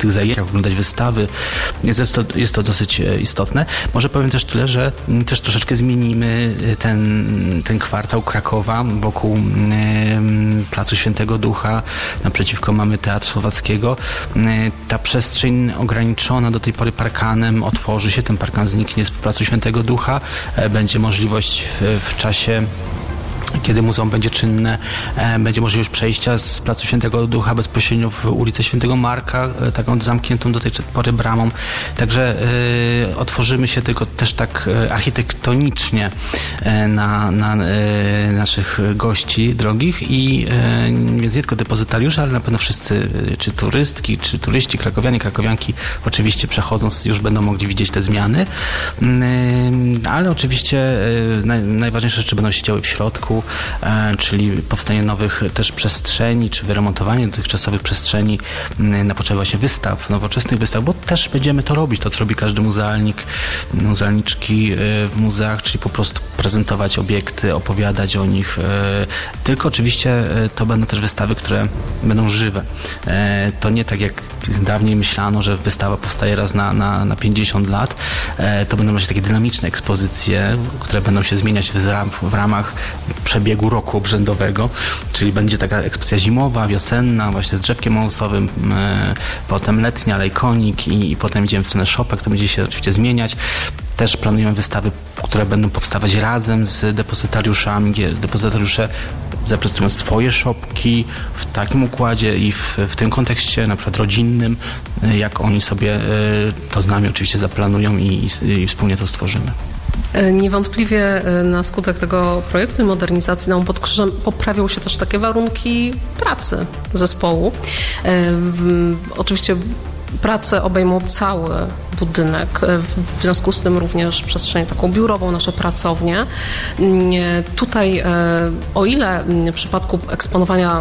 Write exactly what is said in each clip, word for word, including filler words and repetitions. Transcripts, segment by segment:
tych zajęciach, oglądać wystawy. Jest to, jest to dosyć istotne. Może powiem też tyle, że też troszeczkę zmienimy ten, ten kwartał Krakowa wokół Placu Świętego Ducha. Naprzeciwko mamy Teatr Słowackiego. Ta przestrzeń ograniczona do tej pory parkanem otworzy się. Ten parkan zniknie z Placu Świętego Ducha. Będzie możliwość w, w czasie, kiedy muzeum będzie czynne, będzie możliwość przejścia z Placu Świętego Ducha bezpośrednio w ulicę Świętego Marka, taką zamkniętą do tej pory bramą. Także y, otworzymy się tylko też tak architektonicznie na, na y, naszych gości drogich i y, więc nie tylko depozytariusze, ale na pewno wszyscy, czy turystki, czy turyści, krakowianie, krakowianki oczywiście przechodząc już będą mogli widzieć te zmiany, y, ale oczywiście y, naj, najważniejsze rzeczy będą się działy w środku, czyli powstanie nowych też przestrzeni, czy wyremontowanie dotychczasowych przestrzeni na potrzeby właśnie wystaw, nowoczesnych wystaw, bo też będziemy to robić, to co robi każdy muzealnik, muzealniczki w muzeach, czyli po prostu prezentować obiekty, opowiadać o nich. Tylko oczywiście to będą też wystawy, które będą żywe. To nie tak jak dawniej myślano, że wystawa powstaje raz na, na, na pięćdziesiąt lat. To będą właśnie takie dynamiczne ekspozycje, które będą się zmieniać w, ram, w ramach przebiegu roku obrzędowego, czyli będzie taka ekspozycja zimowa, wiosenna, właśnie z drzewkiem małosowym, e, potem letnia, lejkonik i, i potem idziemy w stronę szopek, to będzie się oczywiście zmieniać. Też planujemy wystawy, które będą powstawać razem z depozytariuszami, gdzie depozytariusze zaprezentują swoje szopki w takim układzie i w, w tym kontekście na przykład rodzinnym, jak oni sobie to z nami oczywiście zaplanują i, i, i wspólnie to stworzymy. Niewątpliwie na skutek tego projektu i modernizacji Domu pod Krzyżem poprawią się też takie warunki pracy zespołu. Oczywiście prace obejmą cały budynek, w związku z tym również przestrzeń taką biurową, nasze pracownie. Tutaj, o ile w przypadku eksponowania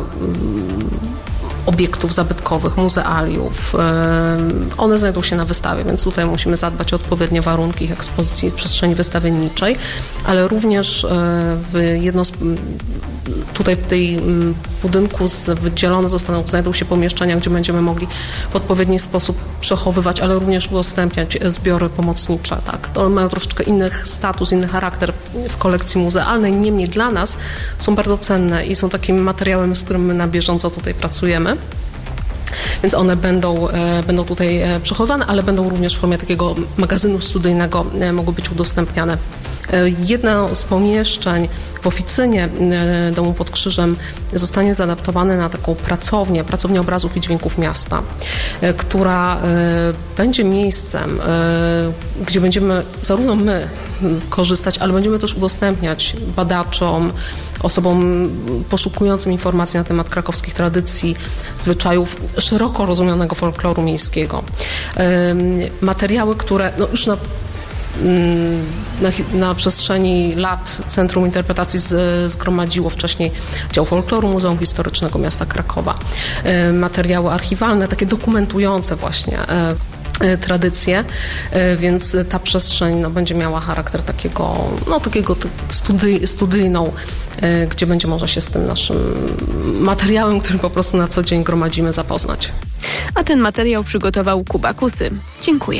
obiektów zabytkowych, muzealiów, one znajdą się na wystawie, więc tutaj musimy zadbać o odpowiednie warunki ich ekspozycji w przestrzeni wystawienniczej, ale również w jedno z, tutaj w tej budynku wydzielone zostaną, znajdą się pomieszczenia, gdzie będziemy mogli w odpowiedni sposób przechowywać, ale również udostępniać zbiory pomocnicze. Tak? One mają troszeczkę inny status, inny charakter w kolekcji muzealnej, niemniej dla nas są bardzo cenne i są takim materiałem, z którym my na bieżąco tutaj pracujemy. Więc one będą, będą tutaj przechowane, ale będą również w formie takiego magazynu studyjnego mogły być udostępniane. Jedno z pomieszczeń w oficynie Domu pod Krzyżem zostanie zaadaptowane na taką pracownię, pracownię obrazów i dźwięków miasta, która będzie miejscem, gdzie będziemy zarówno my korzystać, ale będziemy też udostępniać badaczom, osobom poszukującym informacji na temat krakowskich tradycji, zwyczajów, szeroko rozumianego folkloru miejskiego. Materiały, które no już na Na, na przestrzeni lat Centrum Interpretacji z, zgromadziło wcześniej dział folkloru Muzeum Historycznego Miasta Krakowa. E, materiały archiwalne, takie dokumentujące właśnie e, e, tradycje, e, więc ta przestrzeń no, będzie miała charakter takiego, no, takiego studi- studyjną, e, gdzie będzie można się z tym naszym materiałem, który po prostu na co dzień gromadzimy, zapoznać. A ten materiał przygotował Kuba Kusy. Dziękuję.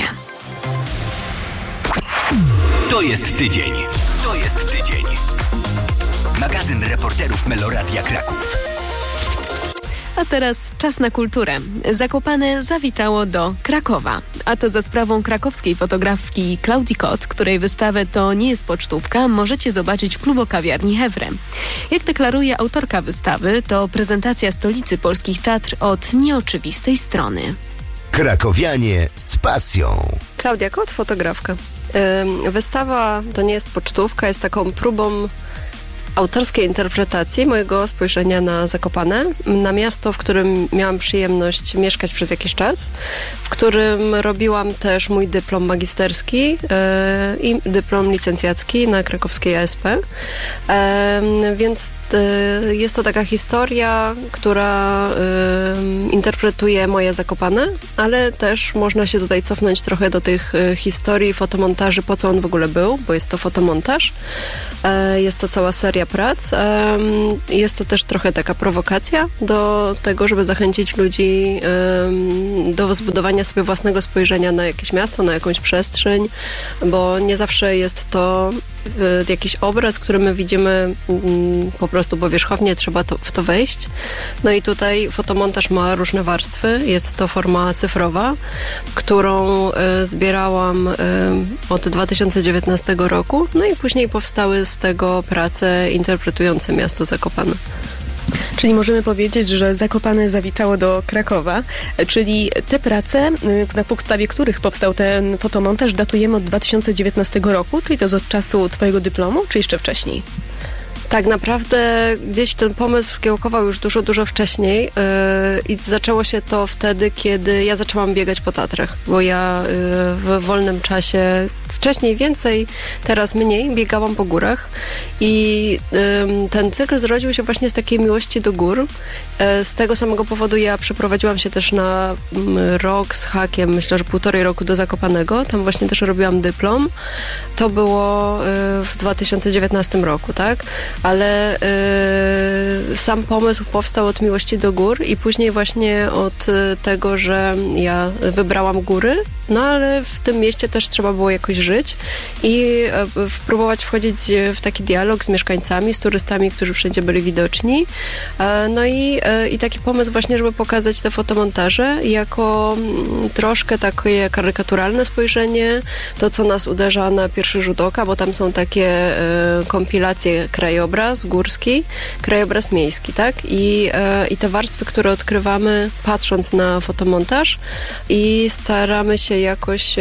To jest tydzień. To jest tydzień. Magazyn reporterów Meloradia Kraków. A teraz czas na kulturę. Zakopane zawitało do Krakowa. A to za sprawą krakowskiej fotografki Klaudii Kot, której wystawę To nie jest pocztówka możecie zobaczyć w klubokawiarni Hewre. Jak deklaruje autorka wystawy, to prezentacja stolicy polskich teatr od nieoczywistej strony. Krakowianie z pasją. Klaudia Kot, fotografka. Wystawa To nie jest pocztówka, jest taką próbą autorskiej interpretacji mojego spojrzenia na Zakopane, na miasto, w którym miałam przyjemność mieszkać przez jakiś czas, w którym robiłam też mój dyplom magisterski yy, i dyplom licencjacki na krakowskiej A S P. Yy, więc yy, jest to taka historia, która yy, interpretuje moje Zakopane, ale też można się tutaj cofnąć trochę do tych yy, historii, fotomontaży, po co on w ogóle był, bo jest to fotomontaż. Yy, jest to cała seria seria prac. Jest to też trochę taka prowokacja do tego, żeby zachęcić ludzi do zbudowania sobie własnego spojrzenia na jakieś miasto, na jakąś przestrzeń, bo nie zawsze jest to jakiś obraz, który my widzimy po prostu powierzchownie, trzeba to, w to wejść. No i tutaj fotomontaż ma różne warstwy. Jest to forma cyfrowa, którą zbierałam od dwa tysiące dziewiętnastego roku, no i później powstały z tego prace interpretujące miasto Zakopane. Czyli możemy powiedzieć, że Zakopane zawitało do Krakowa, czyli te prace, na podstawie których powstał ten fotomontaż, datujemy od dwa tysiące dziewiętnastego roku, czyli to jest od czasu twojego dyplomu, czy jeszcze wcześniej? Tak naprawdę gdzieś ten pomysł kiełkował już dużo, dużo wcześniej yy, i zaczęło się to wtedy, kiedy ja zaczęłam biegać po Tatrach, bo ja yy, w wolnym czasie wcześniej więcej, teraz mniej, biegałam po górach i yy, ten cykl zrodził się właśnie z takiej miłości do gór. Yy, z tego samego powodu ja przeprowadziłam się też na yy, rok z hakiem, myślę, że półtorej roku do Zakopanego. Tam właśnie też robiłam dyplom. To było yy, w dwa tysiące dziewiętnastym roku, tak? Ale y, sam pomysł powstał od miłości do gór i później właśnie od y, tego, że ja wybrałam góry, no ale w tym mieście też trzeba było jakoś żyć i y, próbować wchodzić w taki dialog z mieszkańcami, z turystami, którzy wszędzie byli widoczni. Y, no i, y, i taki pomysł właśnie, żeby pokazać te fotomontaże jako y, troszkę takie karykaturalne spojrzenie, to co nas uderza na pierwszy rzut oka, bo tam są takie y, kompilacje krajowe, krajobraz górski, krajobraz miejski, tak? I, e, i te warstwy, które odkrywamy patrząc na fotomontaż i staramy się jakoś e,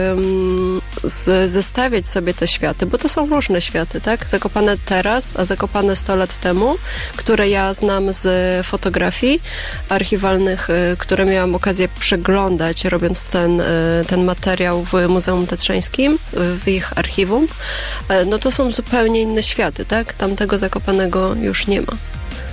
z, zestawiać sobie te światy, bo to są różne światy, tak? Zakopane teraz, a Zakopane sto lat temu, które ja znam z fotografii archiwalnych, e, które miałam okazję przeglądać, robiąc ten, e, ten materiał w Muzeum Tatrzańskim, w ich archiwum, e, no to są zupełnie inne światy, tak? Tam tego Zakopanego już nie ma.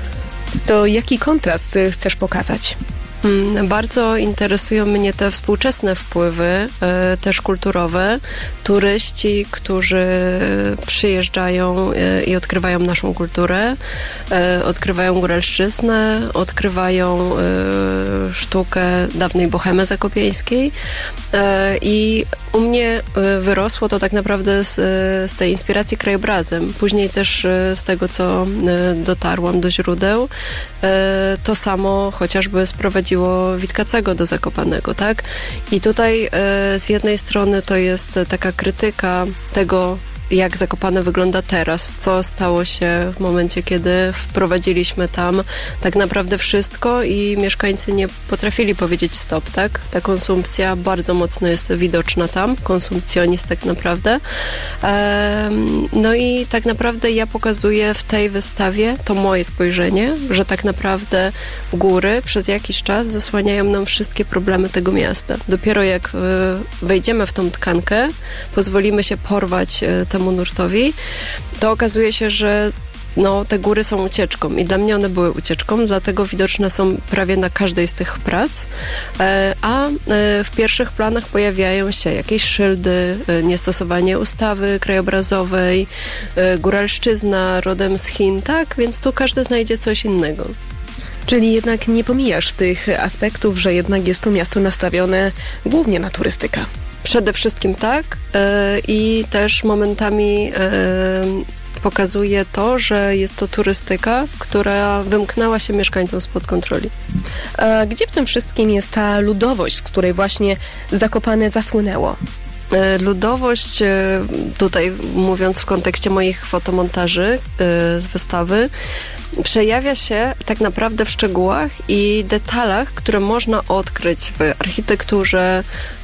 To jaki kontrast chcesz pokazać? Bardzo interesują mnie te współczesne wpływy, e, też kulturowe. Turyści, którzy przyjeżdżają e, i odkrywają naszą kulturę, e, odkrywają góralszczyznę, odkrywają e, sztukę dawnej bohemy zakopiańskiej e, i u mnie e, wyrosło to tak naprawdę z, z tej inspiracji krajobrazem. Później też e, z tego, co e, dotarłam do źródeł, e, to samo chociażby sprowadziło Witkacego do Zakopanego, tak? I tutaj e, z jednej strony to jest taka krytyka tego, jak Zakopane wygląda teraz, co stało się w momencie, kiedy wprowadziliśmy tam tak naprawdę wszystko i mieszkańcy nie potrafili powiedzieć stop, tak? Ta konsumpcja bardzo mocno jest widoczna tam, konsumpcjonizm tak naprawdę. Ehm, no i tak naprawdę ja pokazuję w tej wystawie to moje spojrzenie, że tak naprawdę góry przez jakiś czas zasłaniają nam wszystkie problemy tego miasta. Dopiero jak y, wejdziemy w tą tkankę, pozwolimy się porwać y, temu nurtowi, to okazuje się, że no, te góry są ucieczką i dla mnie one były ucieczką, dlatego widoczne są prawie na każdej z tych prac, a w pierwszych planach pojawiają się jakieś szyldy, niestosowanie ustawy krajobrazowej, góralszczyzna rodem z Chin, tak? Więc tu każdy znajdzie coś innego. Czyli jednak nie pomijasz tych aspektów, że jednak jest to miasto nastawione głównie na turystykę. Przede wszystkim tak i też momentami pokazuje to, że jest to turystyka, która wymknęła się mieszkańcom spod kontroli. A gdzie w tym wszystkim jest ta ludowość, z której właśnie Zakopane zasłynęło? Ludowość, tutaj mówiąc w kontekście moich fotomontaży z wystawy, przejawia się tak naprawdę w szczegółach i detalach, które można odkryć w architekturze,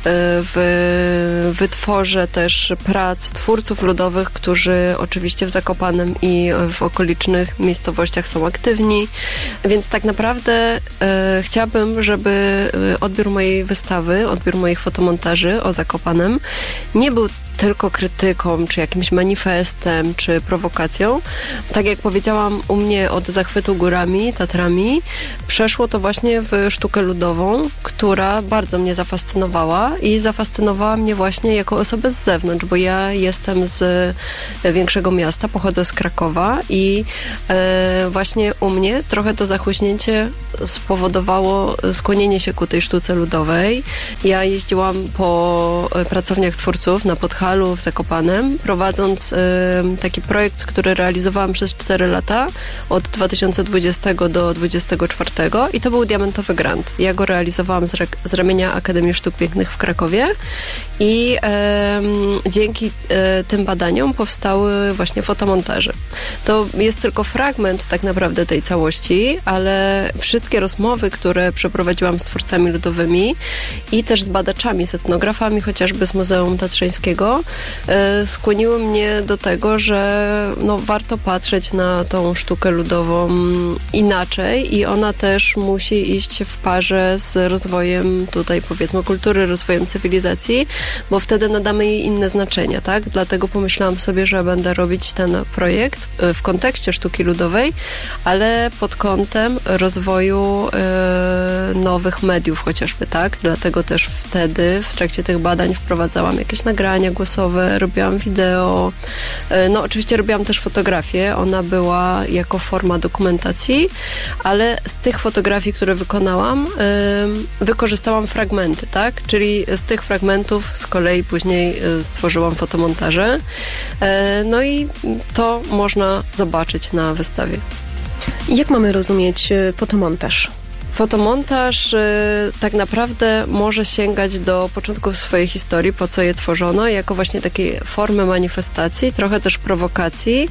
w wytworze też prac twórców ludowych, którzy oczywiście w Zakopanem i w okolicznych miejscowościach są aktywni. Więc tak naprawdę e, chciałabym, żeby odbiór mojej wystawy, odbiór moich fotomontaży o Zakopanem nie był tylko krytyką, czy jakimś manifestem, czy prowokacją. Tak jak powiedziałam, u mnie od zachwytu górami, Tatrami, przeszło to właśnie w sztukę ludową, która bardzo mnie zafascynowała i zafascynowała mnie właśnie jako osobę z zewnątrz, bo ja jestem z większego miasta, pochodzę z Krakowa i e, właśnie u mnie trochę to zachłyśnięcie spowodowało skłonienie się ku tej sztuce ludowej. Ja jeździłam po pracowniach twórców na Podhalu w Zakopanem, prowadząc y, taki projekt, który realizowałam przez cztery lata, od dwa tysiące dwudziestego do dwa tysiące dwudziestego czwartego i to był diamentowy grant. Ja go realizowałam z, re, z ramienia Akademii Sztuk Pięknych w Krakowie i y, dzięki y, tym badaniom powstały właśnie fotomontaże. To jest tylko fragment tak naprawdę tej całości, ale wszystkie rozmowy, które przeprowadziłam z twórcami ludowymi i też z badaczami, z etnografami, chociażby z Muzeum Tatrzańskiego, e, skłoniły mnie do tego, że no, warto patrzeć na tą sztukę ludową inaczej i ona też musi iść w parze z rozwojem tutaj, powiedzmy, kultury, rozwojem cywilizacji, bo wtedy nadamy jej inne znaczenia, tak? Dlatego pomyślałam sobie, że będę robić ten projekt w kontekście sztuki ludowej, ale pod kątem rozwoju e, nowych mediów chociażby, tak? Dlatego też wtedy w trakcie tych badań wprowadzałam jakieś nagrania głosowe, robiłam wideo, no oczywiście robiłam też fotografię, ona była jako forma dokumentacji, ale z tych fotografii, które wykonałam, wykorzystałam fragmenty, tak? Czyli z tych fragmentów z kolei później stworzyłam fotomontaże, no i to można zobaczyć na wystawie. Jak mamy rozumieć fotomontaż? Fotomontaż y, tak naprawdę może sięgać do początków swojej historii, po co je tworzono, jako właśnie takiej formy manifestacji, trochę też prowokacji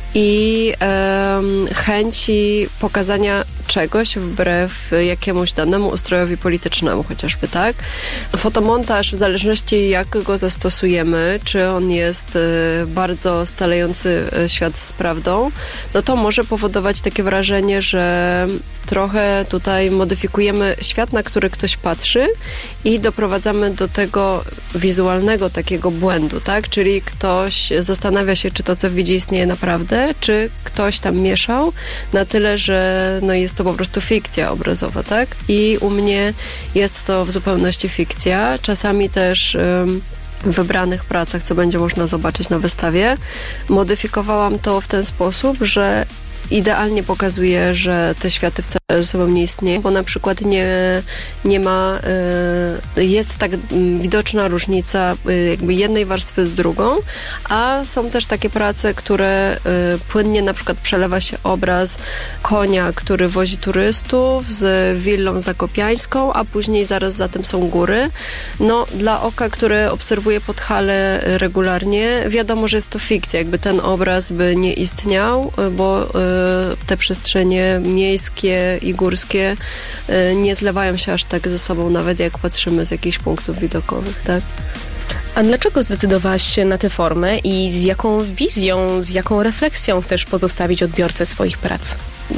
i y, chęci pokazania czegoś wbrew jakiemuś danemu ustrojowi politycznemu chociażby, tak? Fotomontaż w zależności jak go zastosujemy, czy on jest y, bardzo scalający świat z prawdą, no to może powodować takie wrażenie, że trochę tutaj modyfikujemy świat, na który ktoś patrzy i doprowadzamy do tego wizualnego takiego błędu, tak? Czyli ktoś zastanawia się, czy to, co widzi, istnieje naprawdę, czy ktoś tam mieszał na tyle, że no jest to po prostu fikcja obrazowa, tak? I u mnie jest to w zupełności fikcja. Czasami też ym, w wybranych pracach, co będzie można zobaczyć na wystawie, modyfikowałam to w ten sposób, że idealnie pokazuje, że te światy wcale ze sobą nie istnieją, bo na przykład nie, nie ma, y, jest tak widoczna różnica y, jakby jednej warstwy z drugą, a są też takie prace, które y, płynnie na przykład przelewa się obraz konia, który wozi turystów z willą zakopiańską, a później zaraz za tym są góry. No, dla oka, które obserwuje Podhale regularnie, wiadomo, że jest to fikcja, jakby ten obraz by nie istniał, bo y, te przestrzenie miejskie i górskie nie zlewają się aż tak ze sobą, nawet jak patrzymy z jakichś punktów widokowych, tak? A dlaczego zdecydowałaś się na tę formę i z jaką wizją, z jaką refleksją chcesz pozostawić odbiorcę swoich prac?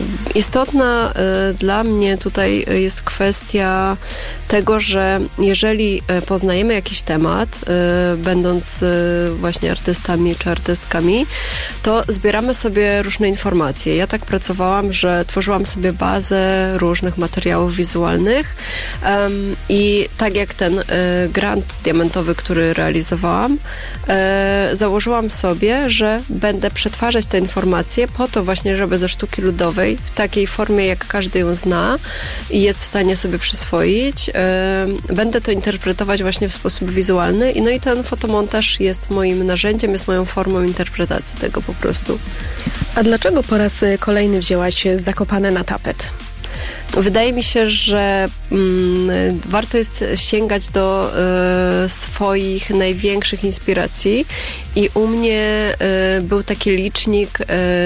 Istotna y, dla mnie tutaj jest kwestia tego, że jeżeli poznajemy jakiś temat, y, będąc y, właśnie artystami czy artystkami, to zbieramy sobie różne informacje. Ja tak pracowałam, że tworzyłam sobie bazę różnych materiałów wizualnych um, i tak jak ten y, grant diamentowy, który realizowałam, y, założyłam sobie, że będę przetwarzać te informacje po to właśnie, żeby ze sztuki ludowej w takiej formie, jak każdy ją zna i jest w stanie sobie przyswoić. Yy, będę to interpretować właśnie w sposób wizualny i no i ten fotomontaż jest moim narzędziem, jest moją formą interpretacji tego po prostu. A dlaczego po raz kolejny wzięłaś Zakopane na tapet? Wydaje mi się, że mm, warto jest sięgać do y, swoich największych inspiracji i u mnie y, był taki licznik y,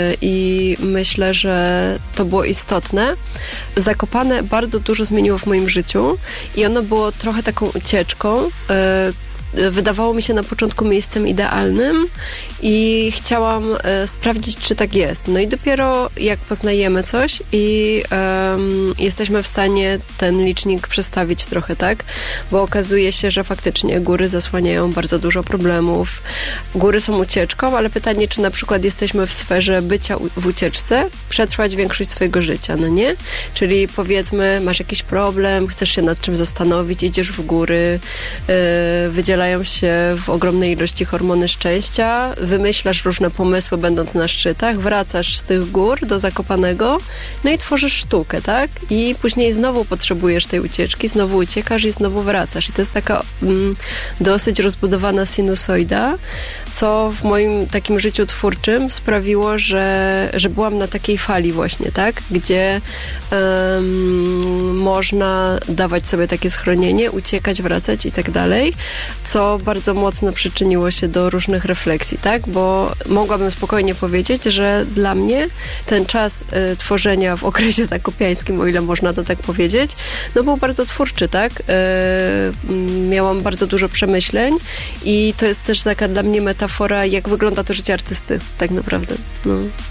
i myślę, że to było istotne. Zakopane bardzo dużo zmieniło w moim życiu i ono było trochę taką ucieczką, y, wydawało mi się na początku miejscem idealnym i chciałam e, sprawdzić, czy tak jest. No i dopiero jak poznajemy coś i um, jesteśmy w stanie ten licznik przestawić trochę, tak? Bo okazuje się, że faktycznie góry zasłaniają bardzo dużo problemów. Góry są ucieczką, ale pytanie, czy na przykład jesteśmy w sferze bycia w ucieczce, przetrwać większość swojego życia, no nie? Czyli powiedzmy, masz jakiś problem, chcesz się nad czym zastanowić, idziesz w góry, yy, wydzielają się w ogromnej ilości hormony szczęścia, wymyślasz różne pomysły będąc na szczytach, wracasz z tych gór do Zakopanego, no i tworzysz sztukę, tak? I później znowu potrzebujesz tej ucieczki, znowu uciekasz i znowu wracasz. I to jest taka mm, dosyć rozbudowana sinusoida, co w moim takim życiu twórczym sprawiło, że, że byłam na takiej fali właśnie, tak? Gdzie um, można dawać sobie takie schronienie, uciekać, wracać i tak dalej, co bardzo mocno przyczyniło się do różnych refleksji, tak? Bo mogłabym spokojnie powiedzieć, że dla mnie ten czas y, tworzenia w okresie zakopiańskim, o ile można to tak powiedzieć, no był bardzo twórczy, tak? Y, miałam bardzo dużo przemyśleń i to jest też taka dla mnie metafora, jak wygląda to życie artysty, tak naprawdę. No.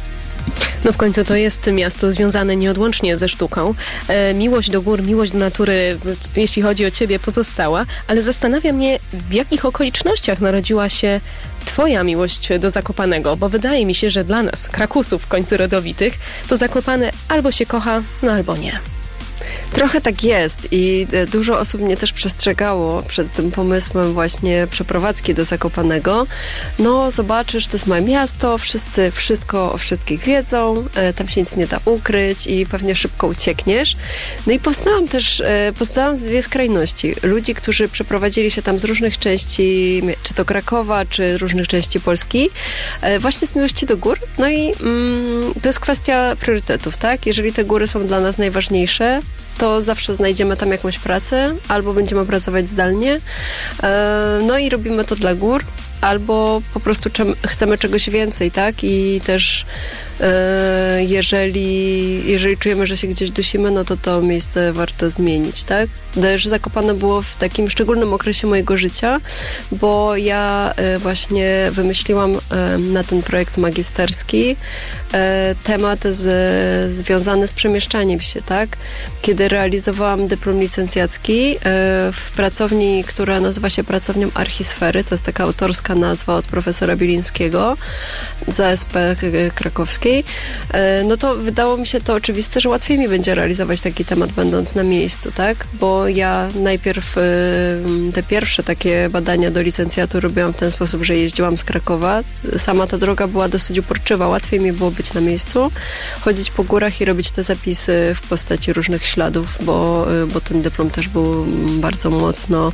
No w końcu to jest miasto związane nieodłącznie ze sztuką. E, miłość do gór, miłość do natury, jeśli chodzi o ciebie, pozostała, ale zastanawia mnie, w jakich okolicznościach narodziła się twoja miłość do Zakopanego, bo wydaje mi się, że dla nas, Krakusów w końcu rodowitych, to Zakopane albo się kocha, no albo nie. Trochę tak jest i dużo osób mnie też przestrzegało przed tym pomysłem właśnie przeprowadzki do Zakopanego. No zobaczysz, to jest małe miasto, wszyscy wszystko o wszystkich wiedzą, tam się nic nie da ukryć i pewnie szybko uciekniesz. No i poznałam też, poznałam dwie skrajności. Ludzi, którzy przeprowadzili się tam z różnych części, czy to Krakowa, czy różnych części Polski, właśnie z miłości do gór. No i mm, to jest kwestia priorytetów, tak? Jeżeli te góry są dla nas najważniejsze, to zawsze znajdziemy tam jakąś pracę, albo będziemy pracować zdalnie. No i robimy to dla gór, albo po prostu czem, chcemy czegoś więcej, tak? I też e, jeżeli, jeżeli czujemy, że się gdzieś dusimy, no to to miejsce warto zmienić, tak? Też Zakopane było w takim szczególnym okresie mojego życia, bo ja e, właśnie wymyśliłam e, na ten projekt magisterski e, temat z, związany z przemieszczaniem się, tak? Kiedy realizowałam dyplom licencjacki e, w pracowni, która nazywa się Pracownią Archisfery, to jest taka autorska nazwa od profesora Bilińskiego z A S P krakowskiej, no to wydało mi się to oczywiste, że łatwiej mi będzie realizować taki temat będąc na miejscu, tak? Bo ja najpierw te pierwsze takie badania do licencjatu robiłam w ten sposób, że jeździłam z Krakowa. Sama ta droga była dosyć uporczywa, łatwiej mi było być na miejscu, chodzić po górach i robić te zapisy w postaci różnych śladów, bo, bo ten dyplom też był bardzo mocno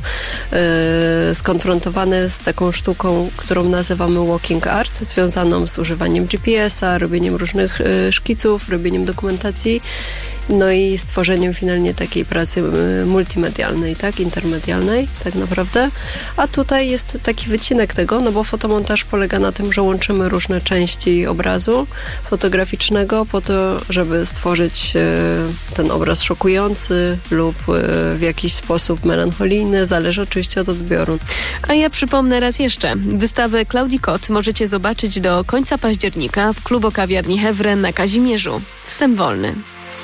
y, skonfrontowany z taką sztuką, którą nazywamy walking art, związaną z używaniem G P S a, robieniem różnych y, szkiców, robieniem dokumentacji, no i stworzeniem finalnie takiej pracy y, multimedialnej, tak, intermedialnej, tak naprawdę. A tutaj jest taki wycinek tego, no bo fotomontaż polega na tym, że łączymy różne części obrazu fotograficznego po to, żeby stworzyć y, ten obraz szokujący lub y, w jakiś sposób melancholijny, zależy oczywiście od odbioru. A ja przypomnę raz jeszcze, wystawę Claudicot możecie zobaczyć do końca października w klubo-kawiarni Hewren na Kazimierzu. Wstęp wolny.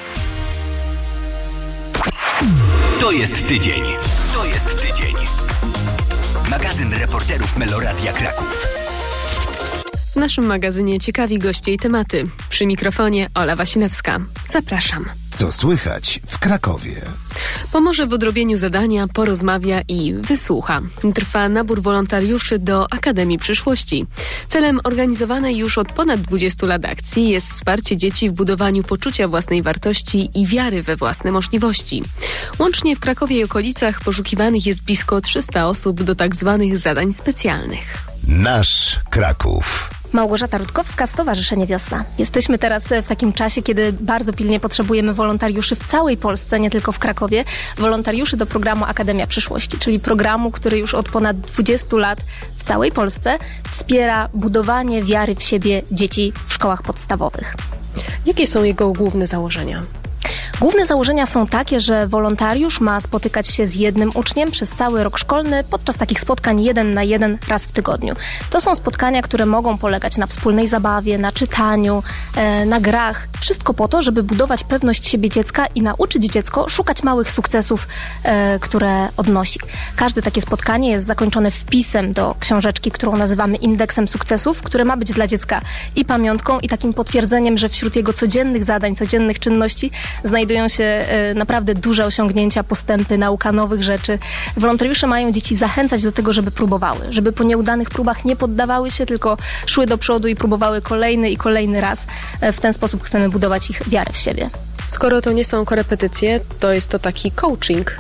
To jest tydzień. To jest tydzień. Magazyn reporterów Meloradia Kraków. W naszym magazynie ciekawi goście i tematy. Przy mikrofonie Ola Wasilewska. Zapraszam. Co słychać w Krakowie? Pomoże w odrobieniu zadania, porozmawia i wysłucha. Trwa nabór wolontariuszy do Akademii Przyszłości. Celem organizowanej już od ponad dwudziestu lat akcji jest wsparcie dzieci w budowaniu poczucia własnej wartości i wiary we własne możliwości. Łącznie w Krakowie i okolicach poszukiwanych jest blisko trzysta osób do tak zwanych zadań specjalnych. Nasz Kraków. Małgorzata Rutkowska, Stowarzyszenie Wiosna. Jesteśmy teraz w takim czasie, kiedy bardzo pilnie potrzebujemy wolontariuszy w całej Polsce, nie tylko w Krakowie. Wolontariuszy do programu Akademia Przyszłości, czyli programu, który już od ponad dwudziestu lat w całej Polsce wspiera budowanie wiary w siebie dzieci w szkołach podstawowych. Jakie są jego główne założenia? Główne założenia są takie, że wolontariusz ma spotykać się z jednym uczniem przez cały rok szkolny podczas takich spotkań jeden na jeden raz w tygodniu. To są spotkania, które mogą polegać na wspólnej zabawie, na czytaniu, e, na grach. Wszystko po to, żeby budować pewność siebie dziecka i nauczyć dziecko szukać małych sukcesów, e, które odnosi. Każde takie spotkanie jest zakończone wpisem do książeczki, którą nazywamy indeksem sukcesów, które ma być dla dziecka i pamiątką, i takim potwierdzeniem, że wśród jego codziennych zadań, codziennych czynności znajdują się e, naprawdę duże osiągnięcia, postępy, nauka nowych rzeczy. Wolontariusze mają dzieci zachęcać do tego, żeby próbowały, żeby po nieudanych próbach nie poddawały się, tylko szły do przodu i próbowały kolejny i kolejny raz. E, w ten sposób chcemy budować ich wiarę w siebie. Skoro to nie są korepetycje, to jest to taki coaching.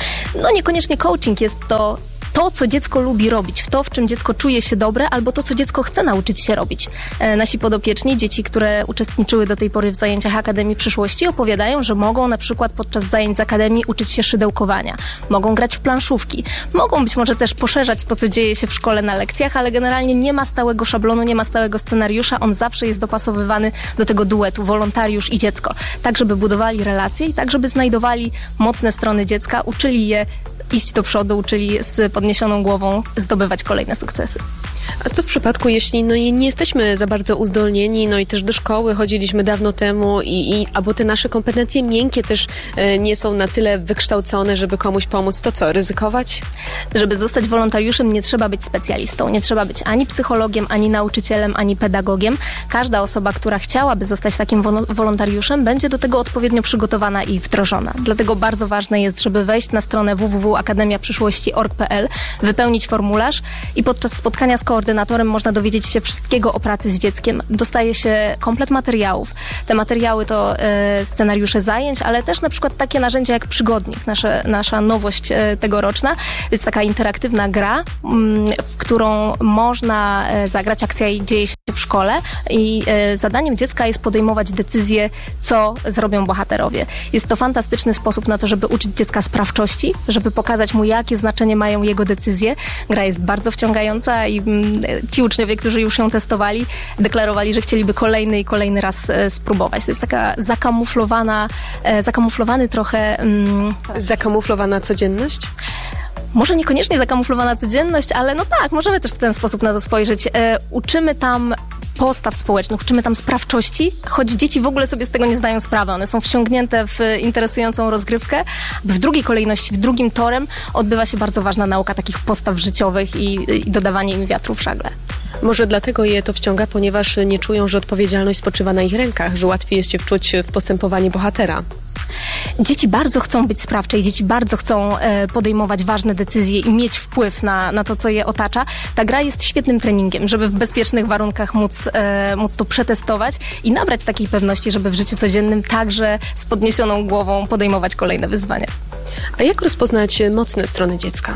No niekoniecznie coaching, jest to to, co dziecko lubi robić, w to, w czym dziecko czuje się dobre, albo to, co dziecko chce nauczyć się robić. E, nasi podopieczni, dzieci, które uczestniczyły do tej pory w zajęciach Akademii Przyszłości, opowiadają, że mogą na przykład podczas zajęć z Akademii uczyć się szydełkowania, mogą grać w planszówki, mogą być może też poszerzać to, co dzieje się w szkole na lekcjach, ale generalnie nie ma stałego szablonu, nie ma stałego scenariusza, on zawsze jest dopasowywany do tego duetu wolontariusz i dziecko, tak żeby budowali relacje i tak żeby znajdowali mocne strony dziecka, uczyli je iść do przodu, uczyli z podniesioną głową zdobywać kolejne sukcesy. A co w przypadku, jeśli no i nie jesteśmy za bardzo uzdolnieni, no i też do szkoły chodziliśmy dawno temu i, i albo te nasze kompetencje miękkie też e, nie są na tyle wykształcone, żeby komuś pomóc, to co, ryzykować? Żeby zostać wolontariuszem, nie trzeba być specjalistą, nie trzeba być ani psychologiem, ani nauczycielem, ani pedagogiem. Każda osoba, która chciałaby zostać takim wolontariuszem, będzie do tego odpowiednio przygotowana i wdrożona. Dlatego bardzo ważne jest, żeby wejść na stronę w w w kropka akademia przyszłości kropka org kropka p l, wypełnić formularz i podczas spotkania z koordynatorem można dowiedzieć się wszystkiego o pracy z dzieckiem. Dostaje się komplet materiałów. Te materiały to e, scenariusze zajęć, ale też na przykład takie narzędzia jak Przygodnik, nasze, nasza nowość e, tegoroczna. Jest taka interaktywna gra, m, w którą można e, zagrać. Akcja dzieje się w szkole i e, zadaniem dziecka jest podejmować decyzje, co zrobią bohaterowie. Jest to fantastyczny sposób na to, żeby uczyć dziecka sprawczości, żeby pokazać mu, jakie znaczenie mają jego decyzje. Gra jest bardzo wciągająca i m, ci uczniowie, którzy już ją testowali, deklarowali, że chcieliby kolejny i kolejny raz e, spróbować. To jest taka zakamuflowana, e, zakamuflowany trochę... Mm, Zakamuflowana codzienność? Może niekoniecznie zakamuflowana codzienność, ale no tak, możemy też w ten sposób na to spojrzeć. E, uczymy tam postaw społecznych, uczymy tam sprawczości, choć dzieci w ogóle sobie z tego nie zdają sprawy. One są wciągnięte w interesującą rozgrywkę. W drugiej kolejności, w drugim torem odbywa się bardzo ważna nauka takich postaw życiowych i, i dodawanie im wiatru w żagle. Może dlatego je to wciąga, ponieważ nie czują, że odpowiedzialność spoczywa na ich rękach, że łatwiej jest się wczuć w postępowanie bohatera. Dzieci bardzo chcą być sprawcze i dzieci bardzo chcą e, podejmować ważne decyzje i mieć wpływ na, na to, co je otacza. Ta gra jest świetnym treningiem, żeby w bezpiecznych warunkach móc, e, móc to przetestować i nabrać takiej pewności, żeby w życiu codziennym także z podniesioną głową podejmować kolejne wyzwania. A jak rozpoznać mocne strony dziecka?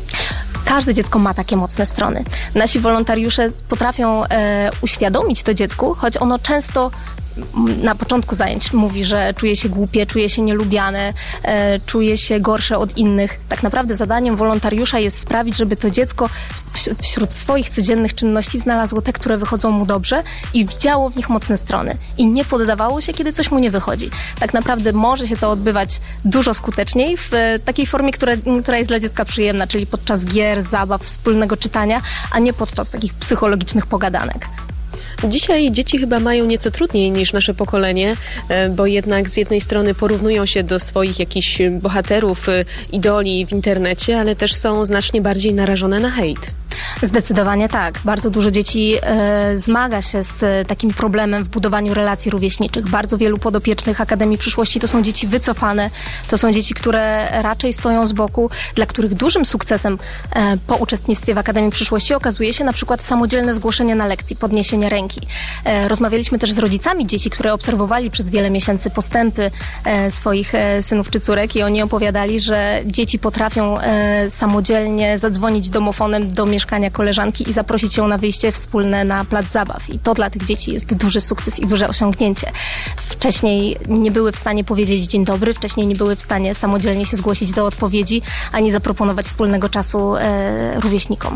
Każde dziecko ma takie mocne strony. Nasi wolontariusze potrafią e, uświadomić to dziecku, choć ono często na początku zajęć mówi, że czuje się głupie, czuje się nielubiane, e, czuje się gorsze od innych. Tak naprawdę zadaniem wolontariusza jest sprawić, żeby to dziecko w, wśród swoich codziennych czynności znalazło te, które wychodzą mu dobrze i widziało w nich mocne strony. I nie poddawało się, kiedy coś mu nie wychodzi. Tak naprawdę może się to odbywać dużo skuteczniej w e, takiej formie, która, która jest dla dziecka przyjemna, czyli podczas gier, zabaw, wspólnego czytania, a nie podczas takich psychologicznych pogadanek. Dzisiaj dzieci chyba mają nieco trudniej niż nasze pokolenie, bo jednak z jednej strony porównują się do swoich jakichś bohaterów, idoli w internecie, ale też są znacznie bardziej narażone na hejt. Zdecydowanie tak. Bardzo dużo dzieci e, zmaga się z takim problemem w budowaniu relacji rówieśniczych. Bardzo wielu podopiecznych Akademii Przyszłości to są dzieci wycofane, to są dzieci, które raczej stoją z boku, dla których dużym sukcesem e, po uczestnictwie w Akademii Przyszłości okazuje się na przykład samodzielne zgłoszenie na lekcji, podniesienie ręki. E, rozmawialiśmy też z rodzicami dzieci, które obserwowali przez wiele miesięcy postępy e, swoich e, synów czy córek i oni opowiadali, że dzieci potrafią e, samodzielnie zadzwonić domofonem do mieszkania koleżanki i zaprosić ją na wyjście wspólne na plac zabaw. I to dla tych dzieci jest duży sukces i duże osiągnięcie. Wcześniej nie były w stanie powiedzieć dzień dobry, wcześniej nie były w stanie samodzielnie się zgłosić do odpowiedzi, ani zaproponować wspólnego czasu e, rówieśnikom.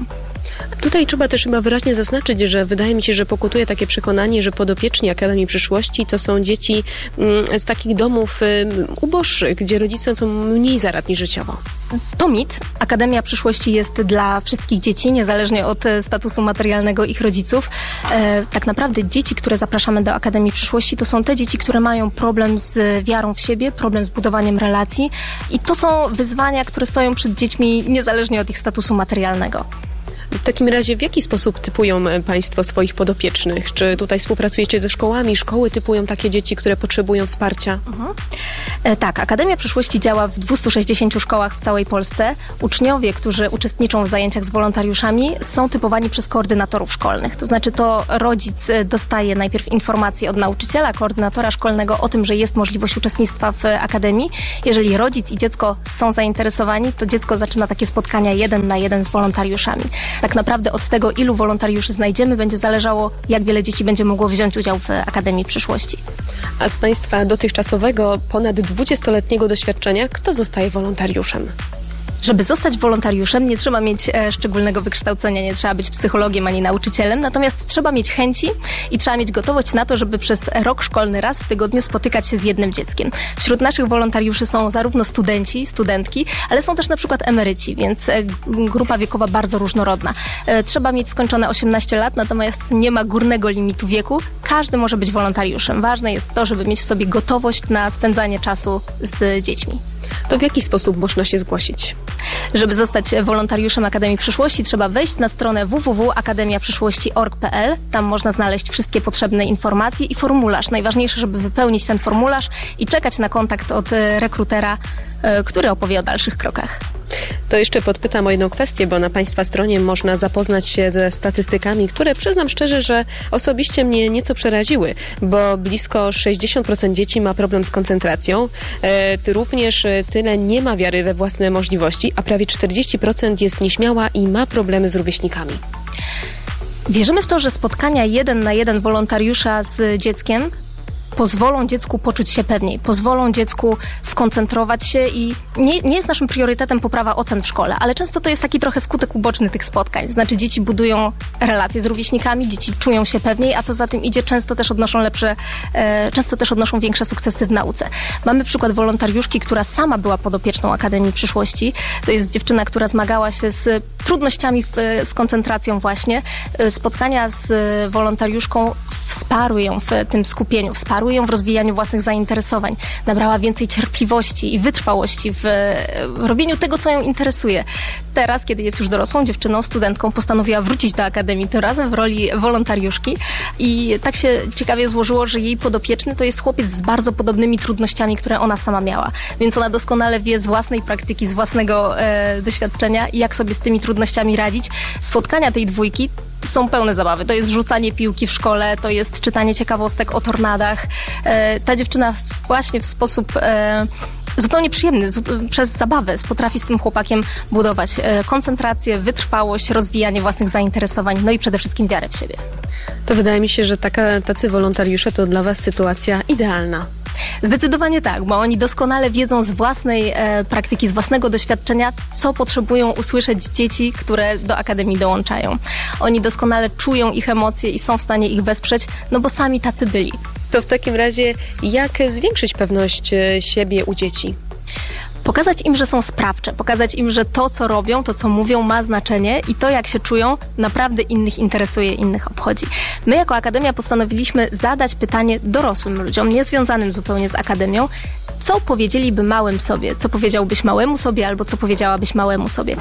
Tutaj trzeba też chyba wyraźnie zaznaczyć, że wydaje mi się, że pokutuje takie przekonanie, że podopieczni Akademii Przyszłości to są dzieci z takich domów uboższych, gdzie rodzice są mniej zaradni życiowo. To mit. Akademia Przyszłości jest dla wszystkich dzieci, niezależnie od statusu materialnego ich rodziców. E, tak naprawdę dzieci, które zapraszamy do Akademii Przyszłości, to są te dzieci, które mają problem z wiarą w siebie, problem z budowaniem relacji i to są wyzwania, które stoją przed dziećmi niezależnie od ich statusu materialnego. W takim razie w jaki sposób typują Państwo swoich podopiecznych? Czy tutaj współpracujecie ze szkołami? Szkoły typują takie dzieci, które potrzebują wsparcia? Mhm. E, tak, Akademia Przyszłości działa w dwieście sześćdziesięciu szkołach w całej Polsce. Uczniowie, którzy uczestniczą w zajęciach z wolontariuszami, są typowani przez koordynatorów szkolnych. To znaczy to rodzic dostaje najpierw informację od nauczyciela, koordynatora szkolnego o tym, że jest możliwość uczestnictwa w Akademii. Jeżeli rodzic i dziecko są zainteresowani, to dziecko zaczyna takie spotkania jeden na jeden z wolontariuszami. Tak naprawdę od tego, ilu wolontariuszy znajdziemy, będzie zależało, jak wiele dzieci będzie mogło wziąć udział w Akademii Przyszłości. A z Państwa dotychczasowego, ponad dwudziestoletniego doświadczenia, kto zostaje wolontariuszem? Żeby zostać wolontariuszem, nie trzeba mieć e, szczególnego wykształcenia, nie trzeba być psychologiem ani nauczycielem, natomiast trzeba mieć chęci i trzeba mieć gotowość na to, żeby przez rok szkolny raz w tygodniu spotykać się z jednym dzieckiem. Wśród naszych wolontariuszy są zarówno studenci, studentki, ale są też na przykład emeryci, więc e, grupa wiekowa bardzo różnorodna. E, trzeba mieć skończone osiemnaście lat, natomiast nie ma górnego limitu wieku. Każdy może być wolontariuszem. Ważne jest to, żeby mieć w sobie gotowość na spędzanie czasu z dziećmi. To w jaki sposób można się zgłosić? Żeby zostać wolontariuszem Akademii Przyszłości, trzeba wejść na stronę w w w kropka akademia przyszłości kropka org kropka p l. Tam można znaleźć wszystkie potrzebne informacje i formularz. Najważniejsze, żeby wypełnić ten formularz i czekać na kontakt od rekrutera, który opowie o dalszych krokach. To jeszcze podpytam o jedną kwestię, bo na Państwa stronie można zapoznać się ze statystykami, które przyznam szczerze, że osobiście mnie nieco przeraziły, bo blisko sześćdziesiąt procent dzieci ma problem z koncentracją, e, również tyle nie ma wiary we własne możliwości, a prawie czterdzieści procent jest nieśmiała i ma problemy z rówieśnikami. Wierzymy w to, że spotkania jeden na jeden wolontariusza z dzieckiem pozwolą dziecku poczuć się pewniej, pozwolą dziecku skoncentrować się i nie, nie jest naszym priorytetem poprawa ocen w szkole, ale często to jest taki trochę skutek uboczny tych spotkań. Znaczy dzieci budują relacje z rówieśnikami, dzieci czują się pewniej, a co za tym idzie, często też odnoszą lepsze, e, często też odnoszą większe sukcesy w nauce. Mamy przykład wolontariuszki, która sama była podopieczną Akademii Przyszłości. To jest dziewczyna, która zmagała się z trudnościami w, z koncentracją właśnie. Spotkania z wolontariuszką wsparły ją w tym skupieniu, wsparły ją w rozwijaniu własnych zainteresowań. Nabrała więcej cierpliwości i wytrwałości w robieniu tego, co ją interesuje. Teraz, kiedy jest już dorosłą dziewczyną, studentką, postanowiła wrócić do Akademii, tym razem w roli wolontariuszki i tak się ciekawie złożyło, że jej podopieczny to jest chłopiec z bardzo podobnymi trudnościami, które ona sama miała. Więc ona doskonale wie z własnej praktyki, z własnego e, doświadczenia, jak sobie z tymi trudnościami radzić. Spotkania tej dwójki są pełne zabawy. To jest rzucanie piłki w szkole, to jest czytanie ciekawostek o tornadach. E, ta dziewczyna właśnie w sposób e, zupełnie przyjemny, zu, przez zabawę potrafi z tym chłopakiem budować e, koncentrację, wytrwałość, rozwijanie własnych zainteresowań, no i przede wszystkim wiarę w siebie. To wydaje mi się, że taka, tacy wolontariusze to dla Was sytuacja idealna. Zdecydowanie tak, bo oni doskonale wiedzą z własnej e, praktyki, z własnego doświadczenia, co potrzebują usłyszeć dzieci, które do Akademii dołączają. Oni doskonale czują ich emocje i są w stanie ich wesprzeć, no bo sami tacy byli. To w takim razie jak zwiększyć pewność siebie u dzieci? Pokazać im, że są sprawcze, pokazać im, że to, co robią, to, co mówią, ma znaczenie i to, jak się czują, naprawdę innych interesuje, innych obchodzi. My jako Akademia postanowiliśmy zadać pytanie dorosłym ludziom, niezwiązanym zupełnie z Akademią, co powiedzieliby małym sobie, co powiedziałbyś małemu sobie albo co powiedziałabyś małemu sobie.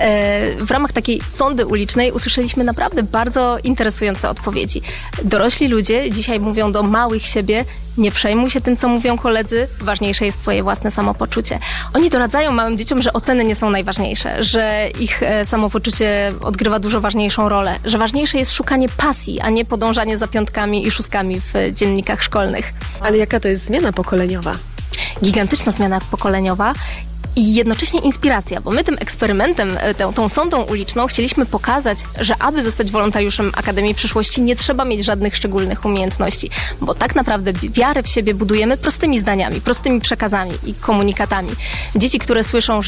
E, w ramach takiej sondy ulicznej usłyszeliśmy naprawdę bardzo interesujące odpowiedzi. Dorośli ludzie dzisiaj mówią do małych siebie: nie przejmuj się tym, co mówią koledzy, ważniejsze jest twoje własne samopoczucie. Oni doradzają małym dzieciom, że oceny nie są najważniejsze, że ich e, samopoczucie odgrywa dużo ważniejszą rolę, że ważniejsze jest szukanie pasji, a nie podążanie za piątkami i szóstkami w e, dziennikach szkolnych. Ale jaka to jest zmiana pokoleniowa? Gigantyczna zmiana pokoleniowa i jednocześnie inspiracja, bo my tym eksperymentem, tą, tą sondą uliczną chcieliśmy pokazać, że aby zostać wolontariuszem Akademii Przyszłości, nie trzeba mieć żadnych szczególnych umiejętności, bo tak naprawdę wiarę w siebie budujemy prostymi zdaniami, prostymi przekazami i komunikatami. Dzieci, które słyszą, że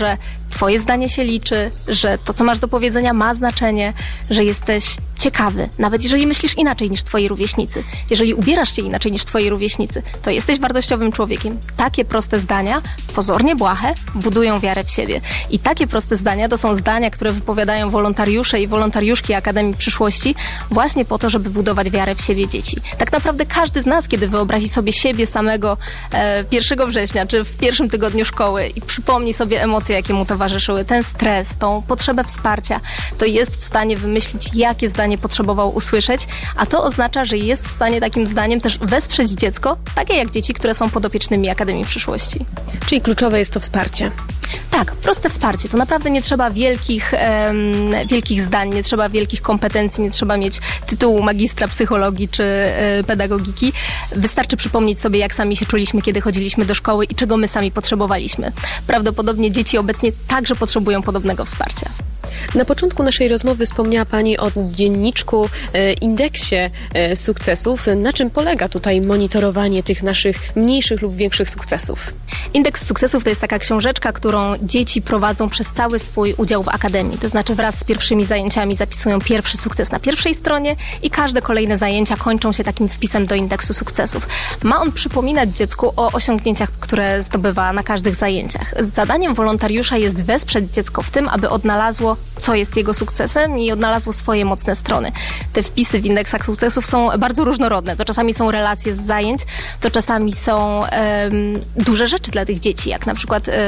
twoje zdanie się liczy, że to, co masz do powiedzenia, ma znaczenie, że jesteś ciekawy, nawet jeżeli myślisz inaczej niż twoi rówieśnicy. Jeżeli ubierasz się inaczej niż twoi rówieśnicy, to jesteś wartościowym człowiekiem. Takie proste zdania, pozornie błahe, budują wiarę w siebie. I takie proste zdania to są zdania, które wypowiadają wolontariusze i wolontariuszki Akademii Przyszłości właśnie po to, żeby budować wiarę w siebie dzieci. Tak naprawdę każdy z nas, kiedy wyobrazi sobie siebie samego e, pierwszego września, czy w pierwszym tygodniu szkoły i przypomni sobie emocje, jakie mu towarzyszyły, ten stres, tą potrzebę wsparcia, to jest w stanie wymyślić, jakie zdanie potrzebował usłyszeć, a to oznacza, że jest w stanie takim zdaniem też wesprzeć dziecko, takie jak dzieci, które są podopiecznymi Akademii Przyszłości. Czyli kluczowe jest to wsparcie. Tak, proste wsparcie. To naprawdę nie trzeba wielkich, um, wielkich zdań, nie trzeba wielkich kompetencji, nie trzeba mieć tytułu magistra psychologii czy y, pedagogiki. Wystarczy przypomnieć sobie, jak sami się czuliśmy, kiedy chodziliśmy do szkoły i czego my sami potrzebowaliśmy. Prawdopodobnie dzieci obecnie także potrzebują podobnego wsparcia. Na początku naszej rozmowy wspomniała Pani o dzienniczku, e, indeksie e, sukcesów. Na czym polega tutaj monitorowanie tych naszych mniejszych lub większych sukcesów? Indeks sukcesów to jest taka książeczka, którą dzieci prowadzą przez cały swój udział w Akademii. To znaczy wraz z pierwszymi zajęciami zapisują pierwszy sukces na pierwszej stronie i każde kolejne zajęcia kończą się takim wpisem do indeksu sukcesów. Ma on przypominać dziecku o osiągnięciach, które zdobywa na każdych zajęciach. Zadaniem wolontariusza jest wesprzeć dziecko w tym, aby odnalazło, co jest jego sukcesem i odnalazło swoje mocne strony. Te wpisy w indeksach sukcesów są bardzo różnorodne. To czasami są relacje z zajęć, to czasami są um, duże rzeczy dla tych dzieci, jak na przykład um,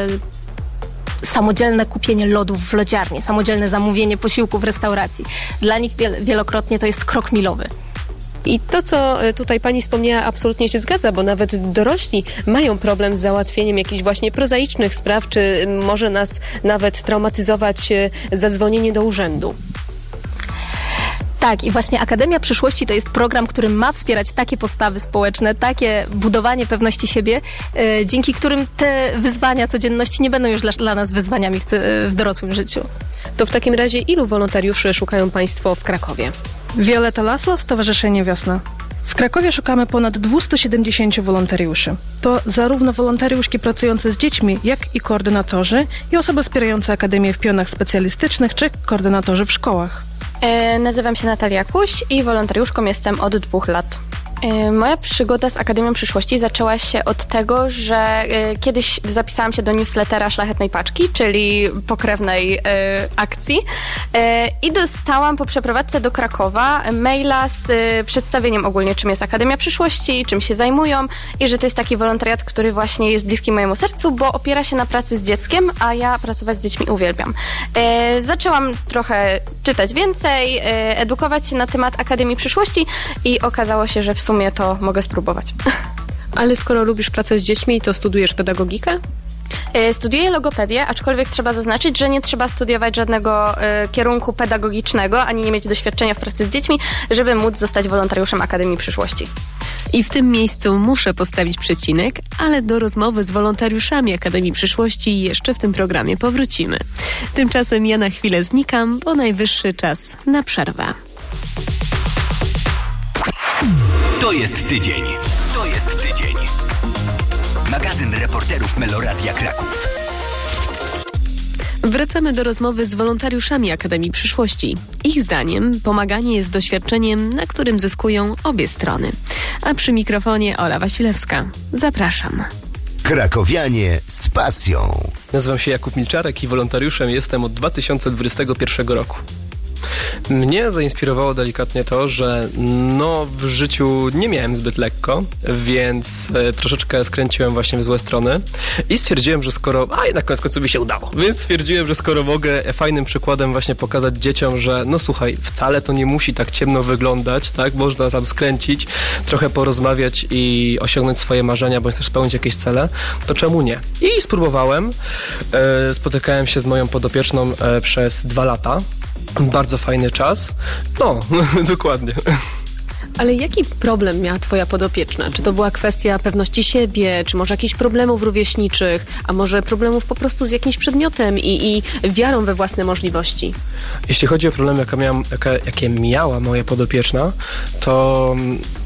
samodzielne kupienie lodów w lodziarni, samodzielne zamówienie posiłku w restauracji. Dla nich wiel- wielokrotnie to jest krok milowy. I to, co tutaj Pani wspomniała, absolutnie się zgadza, bo nawet dorośli mają problem z załatwieniem jakichś właśnie prozaicznych spraw, czy może nas nawet traumatyzować zadzwonienie do urzędu. Tak, i właśnie Akademia Przyszłości to jest program, który ma wspierać takie postawy społeczne, takie budowanie pewności siebie, yy, dzięki którym te wyzwania codzienności nie będą już dla, dla nas wyzwaniami w, w dorosłym życiu. To w takim razie ilu wolontariuszy szukają Państwo w Krakowie? Violeta Laslo, Stowarzyszenie Wiosna. W Krakowie szukamy ponad dwieście siedemdziesiąt wolontariuszy. To zarówno wolontariuszki pracujące z dziećmi, jak i koordynatorzy i osoby wspierające Akademię w pionach specjalistycznych czy koordynatorzy w szkołach. E, nazywam się Natalia Kuś i wolontariuszką jestem od dwóch lat. Moja przygoda z Akademią Przyszłości zaczęła się od tego, że kiedyś zapisałam się do newslettera Szlachetnej Paczki, czyli pokrewnej akcji, i dostałam po przeprowadzce do Krakowa maila z przedstawieniem ogólnie, czym jest Akademia Przyszłości, czym się zajmują i że to jest taki wolontariat, który właśnie jest bliski mojemu sercu, bo opiera się na pracy z dzieckiem, a ja pracować z dziećmi uwielbiam. Zaczęłam trochę czytać więcej, edukować się na temat Akademii Przyszłości i okazało się, że w sumie to mogę spróbować. Ale skoro lubisz pracę z dziećmi, to studujesz pedagogikę? Studiuję logopedię, aczkolwiek trzeba zaznaczyć, że nie trzeba studiować żadnego y, kierunku pedagogicznego, ani nie mieć doświadczenia w pracy z dziećmi, żeby móc zostać wolontariuszem Akademii Przyszłości. I w tym miejscu muszę postawić przecinek, ale do rozmowy z wolontariuszami Akademii Przyszłości jeszcze w tym programie powrócimy. Tymczasem ja na chwilę znikam, bo najwyższy czas na przerwę. To jest tydzień. To jest tydzień. Magazyn reporterów Meloradia Kraków. Wracamy do rozmowy z wolontariuszami Akademii Przyszłości. Ich zdaniem pomaganie jest doświadczeniem, na którym zyskują obie strony. A przy mikrofonie Ola Wasilewska. Zapraszam. Krakowianie z pasją. Nazywam się Jakub Milczarek i wolontariuszem jestem od dwa tysiące dwudziestego pierwszego roku. Mnie zainspirowało delikatnie to, że no w życiu nie miałem zbyt lekko, więc e, troszeczkę skręciłem właśnie w złe strony i stwierdziłem, że skoro, a jednak koniec końców mi się udało, więc stwierdziłem, że skoro mogę fajnym przykładem właśnie pokazać dzieciom, że no słuchaj, wcale to nie musi tak ciemno wyglądać, tak, można tam skręcić, trochę porozmawiać i osiągnąć swoje marzenia, bądź też spełnić jakieś cele, to czemu nie? I spróbowałem, e, spotykałem się z moją podopieczną e, przez dwa lata. Bardzo fajny czas. No, dokładnie. Ale jaki problem miała twoja podopieczna? Czy to była kwestia pewności siebie, czy może jakichś problemów rówieśniczych, a może problemów po prostu z jakimś przedmiotem i, i wiarą we własne możliwości? Jeśli chodzi o problemy, jakie, miałam, jakie, jakie miała moja podopieczna, to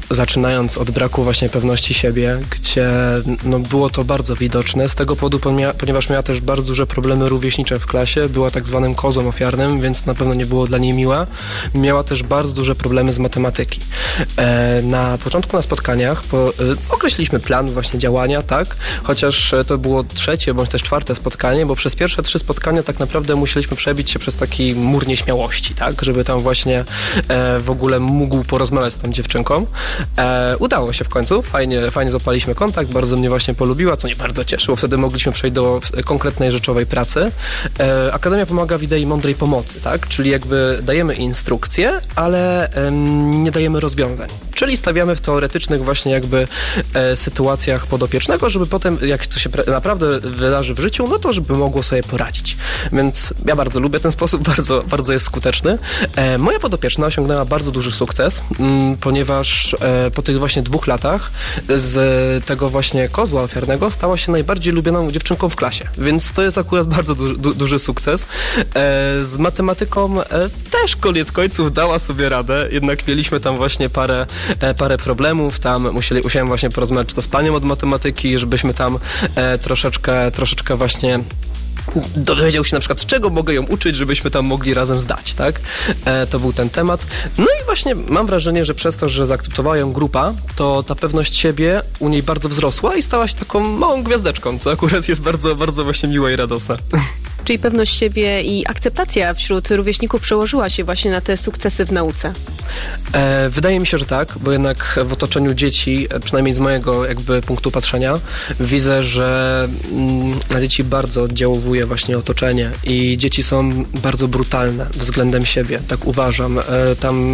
zaczynając od braku właśnie pewności siebie, gdzie no, było to bardzo widoczne z tego powodu, ponieważ miała też bardzo duże problemy rówieśnicze w klasie, była tak zwanym kozłem ofiarnym, więc na pewno nie było dla niej miła. Miała też bardzo duże problemy z matematyki. E, na początku na spotkaniach po, e, określiliśmy plan właśnie działania, tak, chociaż to było trzecie bądź też czwarte spotkanie, bo przez pierwsze trzy spotkania tak naprawdę musieliśmy przebić się przez taki mur nieśmiałości, tak, żeby tam właśnie e, w ogóle mógł porozmawiać z tą dziewczynką. E, udało się w końcu, fajnie, fajnie zapaliśmy kontakt, bardzo mnie właśnie polubiła, co mnie bardzo cieszyło. Wtedy mogliśmy przejść do konkretnej rzeczowej pracy. E, Akademia pomaga w idei mądrej pomocy, tak, czyli jakby dajemy instrukcje, ale e, nie dajemy rozwiązań. Czyli stawiamy w teoretycznych właśnie jakby e, sytuacjach podopiecznego, żeby potem, jak to się pra- naprawdę wydarzy w życiu, no to żeby mogło sobie poradzić. Więc ja bardzo lubię ten sposób, bardzo, bardzo jest skuteczny. E, moja podopieczna osiągnęła bardzo duży sukces, m, ponieważ e, po tych właśnie dwóch latach z tego właśnie kozła ofiarnego stała się najbardziej lubioną dziewczynką w klasie. Więc to jest akurat bardzo du- du- duży sukces. E, z matematyką e, też koniec końców dała sobie radę, jednak mieliśmy tam właśnie parę, e, parę problemów, tam musieli, musiałem właśnie porozmawiać czy to z panią od matematyki, żebyśmy tam e, troszeczkę, troszeczkę właśnie dowiedział się na przykład, z czego mogę ją uczyć, żebyśmy tam mogli razem zdać, tak? E, to był ten temat. No i właśnie mam wrażenie, że przez to, że zaakceptowała ją grupa, to ta pewność siebie u niej bardzo wzrosła i stała się taką małą gwiazdeczką, co akurat jest bardzo, bardzo właśnie miłe i radosne. Czyli pewność siebie i akceptacja wśród rówieśników przełożyła się właśnie na te sukcesy w nauce? E, wydaje mi się, że tak, bo jednak w otoczeniu dzieci, przynajmniej z mojego jakby punktu patrzenia, widzę, że mm, na dzieci bardzo oddziałuje właśnie otoczenie i dzieci są bardzo brutalne względem siebie, tak uważam. E, tam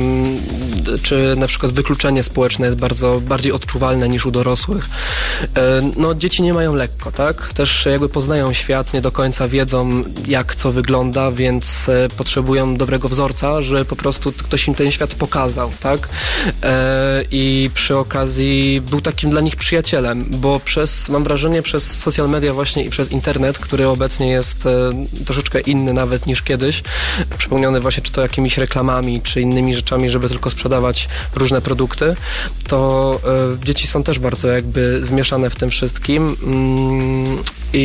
czy na przykład wykluczenie społeczne jest bardzo bardziej odczuwalne niż u dorosłych. E, no dzieci nie mają lekko, tak? Też jakby poznają świat, nie do końca wiedzą, jak co wygląda, więc e, potrzebują dobrego wzorca, że po prostu ktoś im ten świat pokazał, tak? E, I przy okazji był takim dla nich przyjacielem, bo przez, mam wrażenie, przez social media właśnie i przez internet, który obecnie jest e, troszeczkę inny nawet niż kiedyś, przepełniony właśnie czy to jakimiś reklamami, czy innymi rzeczami, żeby tylko sprzedawać różne produkty, to e, dzieci są też bardzo jakby zmieszane w tym wszystkim mm,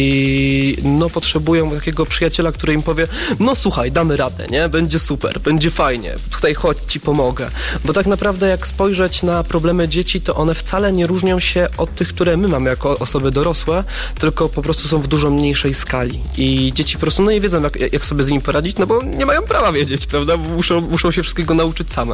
i no potrzebują takiego przyjaciela, który im powie, no słuchaj, damy radę, nie? Będzie super, będzie fajnie, tutaj chodź, ci pomogę. Bo tak naprawdę jak spojrzeć na problemy dzieci, to one wcale nie różnią się od tych, które my mamy jako osoby dorosłe, tylko po prostu są w dużo mniejszej skali. I dzieci po prostu no nie wiedzą, jak, jak sobie z nimi poradzić, no bo nie mają prawa wiedzieć, prawda? Bo muszą, muszą się wszystkiego nauczyć same.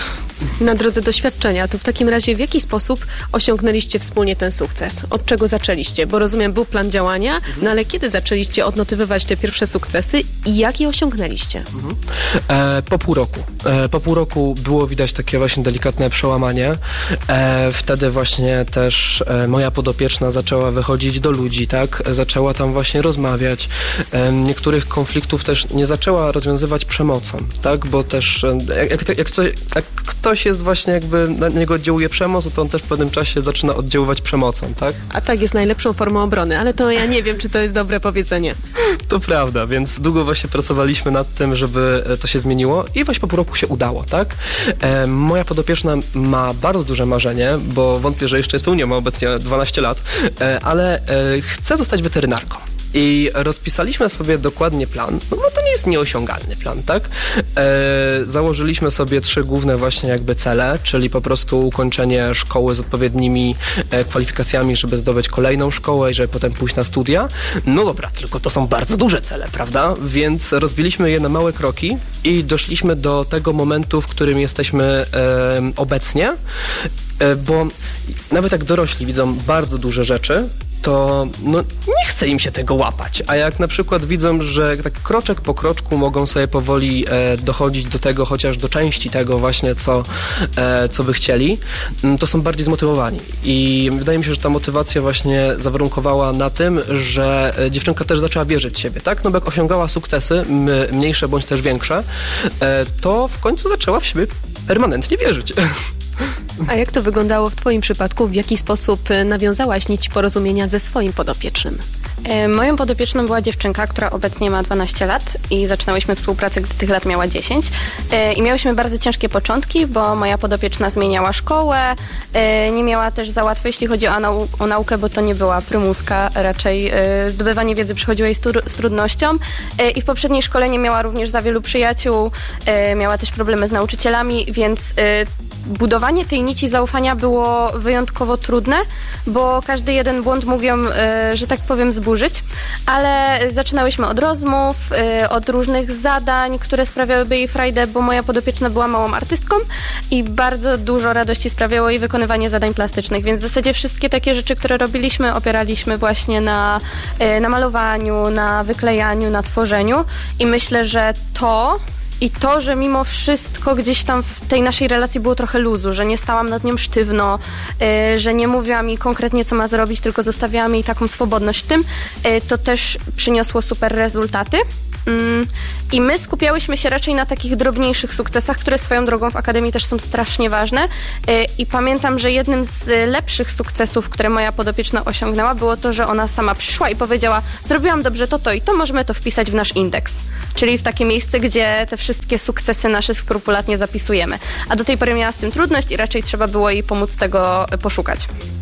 Na drodze doświadczenia, to w takim razie w jaki sposób osiągnęliście wspólnie ten sukces? Od czego zaczęliście? Bo rozumiem, był plan działania, mhm. no ale kiedy zaczęliście odnotowywać te pierwsze sukcesy i jak je osiągnęliście? Mhm. E, po pół roku. E, po pół roku było widać takie właśnie delikatne przełamanie. E, wtedy właśnie też e, moja podopieczna zaczęła wychodzić do ludzi, tak? Zaczęła tam właśnie rozmawiać. E, niektórych konfliktów też nie zaczęła rozwiązywać przemocą, tak? Bo też e, jak, jak, jak, co, jak ktoś jest właśnie jakby, na niego oddziałuje przemoc, to on też w pewnym czasie zaczyna oddziaływać przemocą, tak? A tak jest najlepszą formą obrony, ale to ja nie wiem, czy to jest dobre powiedzenie. To prawda, więc długo właśnie pracowaliśmy nad tym, żeby to się zmieniło i właśnie po pół roku się udało, tak? E, moja podopieczna ma bardzo duże marzenie, bo wątpię, że jeszcze je spełniła, ma obecnie dwanaście lat, e, ale e, chce zostać weterynarką. I rozpisaliśmy sobie dokładnie plan, no bo to nie jest nieosiągalny plan, tak? E, założyliśmy sobie trzy główne właśnie jakby cele, czyli po prostu ukończenie szkoły z odpowiednimi e, kwalifikacjami, żeby zdobyć kolejną szkołę i żeby potem pójść na studia. No dobra, tylko to są bardzo duże cele, prawda? Więc rozbiliśmy je na małe kroki i doszliśmy do tego momentu, w którym jesteśmy e, obecnie, e, bo nawet jak dorośli widzą bardzo duże rzeczy, to no, nie chce im się tego łapać. A jak na przykład widzą, że tak kroczek po kroczku mogą sobie powoli e, dochodzić do tego, chociaż do części tego właśnie, co, e, co by chcieli, to są bardziej zmotywowani. I wydaje mi się, że ta motywacja właśnie zawarunkowała na tym, że dziewczynka też zaczęła wierzyć w siebie, tak? No bo jak osiągała sukcesy, m- mniejsze bądź też większe, e, to w końcu zaczęła w siebie permanentnie wierzyć. A jak to wyglądało w twoim przypadku? W jaki sposób nawiązałaś nić porozumienia ze swoim podopiecznym? Moją podopieczną była dziewczynka, która obecnie ma dwanaście lat i zaczynałyśmy współpracę, gdy tych lat miała dziesięć. I miałyśmy bardzo ciężkie początki, bo moja podopieczna zmieniała szkołę, nie miała też za łatwo, jeśli chodzi o, nau- o naukę, bo to nie była prymuska, raczej zdobywanie wiedzy przychodziło jej z, tur- z trudnością. I w poprzedniej szkole nie miała również za wielu przyjaciół, miała też problemy z nauczycielami, więc budowanie tej nici zaufania było wyjątkowo trudne, bo każdy jeden błąd mógł ją, że tak powiem, zburzyć, ale zaczynałyśmy od rozmów, od różnych zadań, które sprawiałyby jej frajdę, bo moja podopieczna była małą artystką i bardzo dużo radości sprawiało jej wykonywanie zadań plastycznych, więc w zasadzie wszystkie takie rzeczy, które robiliśmy, opieraliśmy właśnie na, na malowaniu, na wyklejaniu, na tworzeniu i myślę, że to I to, że mimo wszystko gdzieś tam w tej naszej relacji było trochę luzu, że nie stałam nad nią sztywno, y, że nie mówiła mi konkretnie, co ma zrobić, tylko zostawiałam jej taką swobodność w tym, y, to też przyniosło super rezultaty. Mm, I my skupiałyśmy się raczej na takich drobniejszych sukcesach, które swoją drogą w Akademii też są strasznie ważne. Y, I pamiętam, że jednym z lepszych sukcesów, które moja podopieczna osiągnęła, było to, że ona sama przyszła i powiedziała: zrobiłam dobrze to, to i to, możemy to wpisać w nasz indeks. Czyli w takie miejsce, gdzie te wszystkie sukcesy nasze skrupulatnie zapisujemy. A do tej pory miała z tym trudność i raczej trzeba było jej pomóc tego poszukać.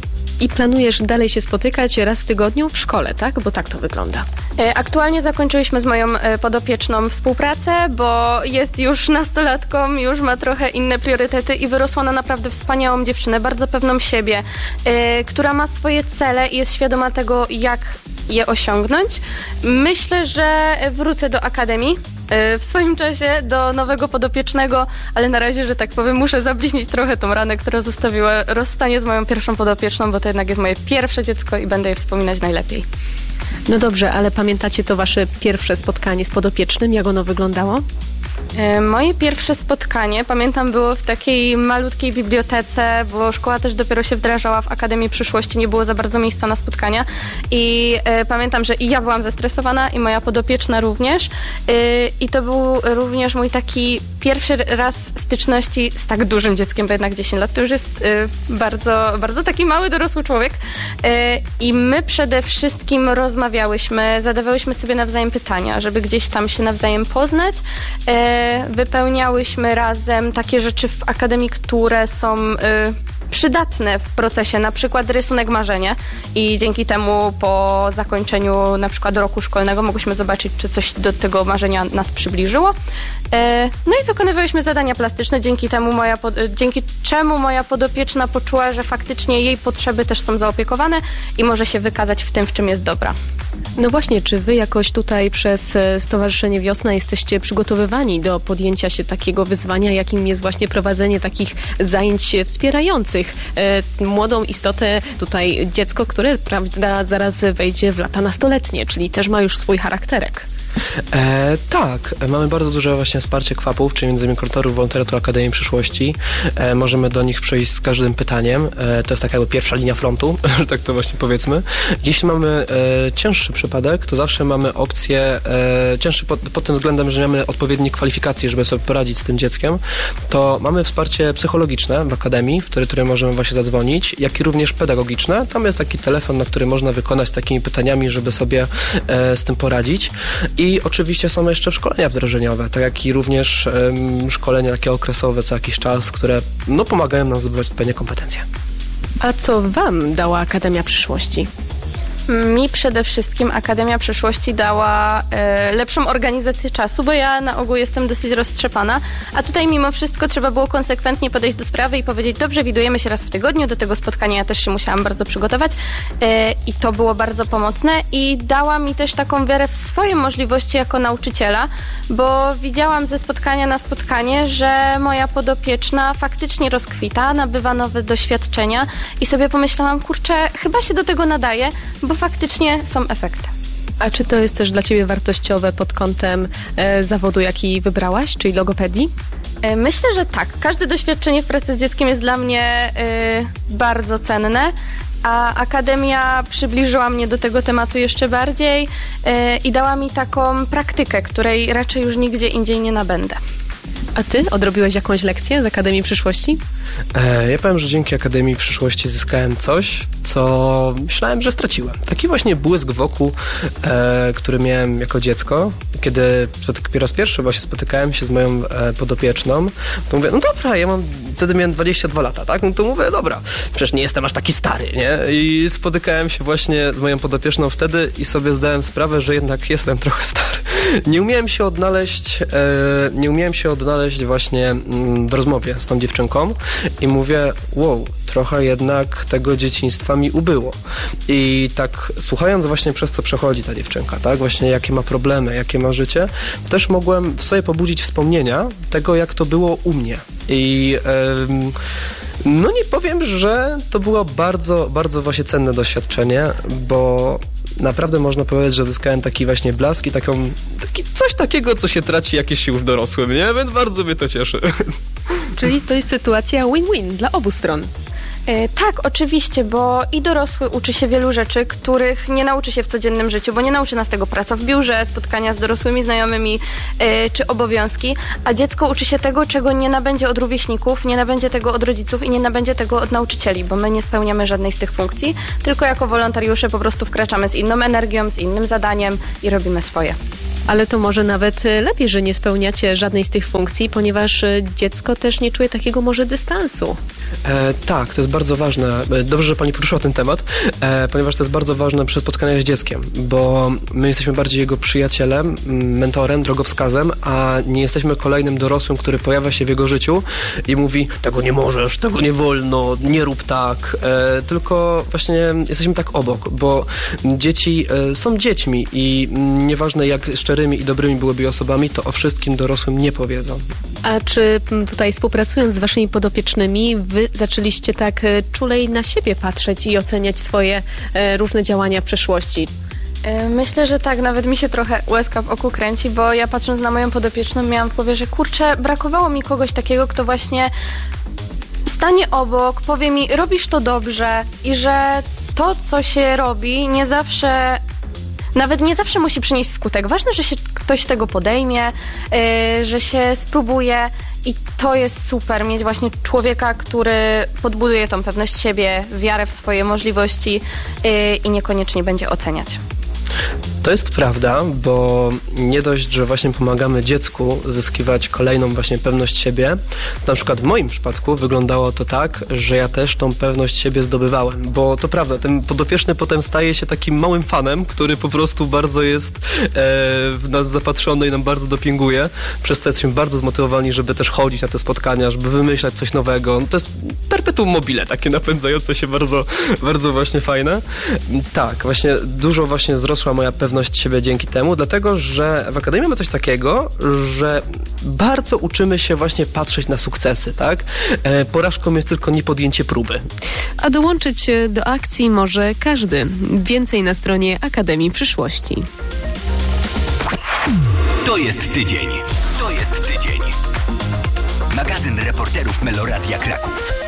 I planujesz dalej się spotykać raz w tygodniu w szkole, tak? Bo tak to wygląda. Aktualnie zakończyłyśmy z moją podopieczną współpracę, bo jest już nastolatką, już ma trochę inne priorytety i wyrosła na naprawdę wspaniałą dziewczynę, bardzo pewną siebie, yy, która ma swoje cele i jest świadoma tego, jak je osiągnąć. Myślę, że wrócę do Akademii w swoim czasie, do nowego podopiecznego, ale na razie, że tak powiem, muszę zabliźnić trochę tą ranę, która zostawiła rozstanie z moją pierwszą podopieczną, bo to jednak jest moje pierwsze dziecko i będę je wspominać najlepiej. No dobrze, ale pamiętacie to wasze pierwsze spotkanie z podopiecznym? Jak ono wyglądało? Moje pierwsze spotkanie, pamiętam, było w takiej malutkiej bibliotece, bo szkoła też dopiero się wdrażała w Akademii Przyszłości, nie było za bardzo miejsca na spotkania i e, pamiętam, że i ja byłam zestresowana i moja podopieczna również e, i to był również mój taki pierwszy raz styczności z tak dużym dzieckiem, bo jednak dziesięć lat to już jest e, bardzo, bardzo taki mały, dorosły człowiek e, i my przede wszystkim rozmawiałyśmy, zadawałyśmy sobie nawzajem pytania, żeby gdzieś tam się nawzajem poznać. E, Wypełniałyśmy razem takie rzeczy w Akademii, które są y, przydatne w procesie, na przykład rysunek marzenia i dzięki temu po zakończeniu na przykład roku szkolnego mogłyśmy zobaczyć, czy coś do tego marzenia nas przybliżyło. Y, no i wykonywałyśmy zadania plastyczne, dzięki temu moja, dzięki czemu moja podopieczna poczuła, że faktycznie jej potrzeby też są zaopiekowane i może się wykazać w tym, w czym jest dobra. No właśnie, czy wy jakoś tutaj przez Stowarzyszenie Wiosna jesteście przygotowywani do podjęcia się takiego wyzwania, jakim jest właśnie prowadzenie takich zajęć wspierających e, młodą istotę, tutaj dziecko, które, prawda, zaraz wejdzie w lata nastoletnie, czyli też ma już swój charakterek. E, tak, mamy bardzo duże właśnie wsparcie kwapów, czyli między innymi koordynatorów wolontariatu Akademii Przyszłości. E, możemy do nich przyjść z każdym pytaniem. E, to jest taka jakby pierwsza linia frontu, że tak to właśnie powiedzmy. Jeśli mamy e, cięższy przypadek, to zawsze mamy opcję, e, cięższy pod, pod tym względem, że mamy odpowiednie kwalifikacje, żeby sobie poradzić z tym dzieckiem, to mamy wsparcie psychologiczne w Akademii, w które, które możemy właśnie zadzwonić, jak i również pedagogiczne. Tam jest taki telefon, na który można wykonać takimi pytaniami, żeby sobie e, z tym poradzić. I oczywiście są jeszcze szkolenia wdrożeniowe, tak jak i również um, szkolenia takie okresowe co jakiś czas, które no, pomagają nam zdobywać odpowiednie kompetencje. A co wam dała Akademia Przyszłości? Mi przede wszystkim Akademia Przyszłości dała e, lepszą organizację czasu, bo ja na ogół jestem dosyć roztrzepana, a tutaj mimo wszystko trzeba było konsekwentnie podejść do sprawy i powiedzieć: dobrze, widujemy się raz w tygodniu, do tego spotkania ja też się musiałam bardzo przygotować e, i to było bardzo pomocne i dała mi też taką wiarę w swoje możliwości jako nauczyciela, bo widziałam ze spotkania na spotkanie, że moja podopieczna faktycznie rozkwita, nabywa nowe doświadczenia i sobie pomyślałam: kurczę, chyba się do tego nadaje, bo faktycznie są efekty. A czy to jest też dla ciebie wartościowe pod kątem e, zawodu, jaki wybrałaś, czyli logopedii? E, myślę, że tak. Każde doświadczenie w pracy z dzieckiem jest dla mnie e, bardzo cenne, a Akademia przybliżyła mnie do tego tematu jeszcze bardziej e, i dała mi taką praktykę, której raczej już nigdzie indziej nie nabędę. A ty odrobiłeś jakąś lekcję z Akademii Przyszłości? E, ja powiem, że dzięki Akademii Przyszłości zyskałem coś, co myślałem, że straciłem. Taki właśnie błysk wokół, e, który miałem jako dziecko. Kiedy po raz pierwszy właśnie spotykałem się z moją e, podopieczną, to mówię, no dobra, ja mam, wtedy miałem dwadzieścia dwa lata, tak? No to mówię, dobra, przecież nie jestem aż taki stary, nie? I spotykałem się właśnie z moją podopieczną wtedy i sobie zdałem sprawę, że jednak jestem trochę stary. Nie umiałem się odnaleźć, e, nie umiałem się odnaleźć właśnie w rozmowie z tą dziewczynką i mówię, wow, trochę jednak tego dzieciństwa mi ubyło. I tak słuchając właśnie przez co przechodzi ta dziewczynka, tak, właśnie jakie ma problemy, jakie ma życie, też mogłem w sobie pobudzić wspomnienia tego, jak to było u mnie. I em, no nie powiem, że to było bardzo, bardzo właśnie cenne doświadczenie, bo naprawdę można powiedzieć, że zyskałem taki właśnie blask i taką, taki coś takiego, co się traci jakieś się już dorosłym, nie? Więc bardzo mnie to cieszy. Czyli to jest sytuacja win-win dla obu stron. Tak, oczywiście, bo i dorosły uczy się wielu rzeczy, których nie nauczy się w codziennym życiu, bo nie nauczy nas tego praca w biurze, spotkania z dorosłymi znajomymi yy, czy obowiązki, a dziecko uczy się tego, czego nie nabędzie od rówieśników, nie nabędzie tego od rodziców i nie nabędzie tego od nauczycieli, bo my nie spełniamy żadnej z tych funkcji, tylko jako wolontariusze po prostu wkraczamy z inną energią, z innym zadaniem i robimy swoje. Ale to może nawet lepiej, że nie spełniacie żadnej z tych funkcji, ponieważ dziecko też nie czuje takiego może dystansu. E, tak, to jest bardzo ważne. Dobrze, że pani poruszyła ten temat, e, ponieważ to jest bardzo ważne przy spotkaniach z dzieckiem, bo my jesteśmy bardziej jego przyjacielem, mentorem, drogowskazem, a nie jesteśmy kolejnym dorosłym, który pojawia się w jego życiu i mówi, tego nie możesz, tego nie wolno, nie rób tak, e, tylko właśnie jesteśmy tak obok, bo dzieci e, są dziećmi i nieważne jak szczerymi i dobrymi byłyby osobami, to o wszystkim dorosłym nie powiedzą. A czy tutaj współpracując z waszymi podopiecznymi, wy zaczęliście tak czulej na siebie patrzeć i oceniać swoje e, różne działania w przeszłości? Myślę, że tak, nawet mi się trochę łezka w oku kręci, bo ja patrząc na moją podopieczną miałam w głowie, że kurczę, brakowało mi kogoś takiego, kto właśnie stanie obok, powie mi, robisz to dobrze i że to, co się robi, nie zawsze... Nawet nie zawsze musi przynieść skutek. Ważne, że się ktoś tego podejmie, yy, że się spróbuje i to jest super, mieć właśnie człowieka, który podbuduje tą pewność siebie, wiarę w swoje możliwości yy, i niekoniecznie będzie oceniać. To jest prawda, bo nie dość, że właśnie pomagamy dziecku zyskiwać kolejną właśnie pewność siebie, na przykład w moim przypadku wyglądało to tak, że ja też tą pewność siebie zdobywałem, bo to prawda, ten podopieczny potem staje się takim małym fanem, który po prostu bardzo jest e, w nas zapatrzony i nam bardzo dopinguje, przez co jesteśmy bardzo zmotywowani, żeby też chodzić na te spotkania, żeby wymyślać coś nowego. No to jest perpetuum mobile, takie napędzające się, bardzo, bardzo właśnie fajne. Tak, właśnie dużo właśnie wzrosła moja pewność siebie dzięki temu, dlatego, że w Akademii mamy coś takiego, że bardzo uczymy się właśnie patrzeć na sukcesy, tak? E, porażką jest tylko niepodjęcie próby. A dołączyć się do akcji może każdy. Więcej na stronie Akademii Przyszłości. To jest tydzień. To jest tydzień. Magazyn reporterów Meloradia Kraków.